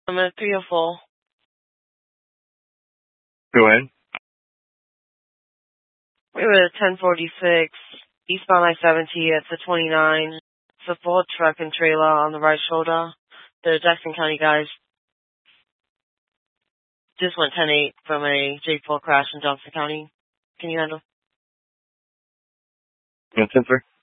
I'm at 304. Go ahead. We were at 1046, eastbound I-70 at the 29. It's a Ford truck and trailer on the right shoulder. The Jackson County guys just went 10-8 from a J4 crash in Johnson County. Can you handle? Yes, sir.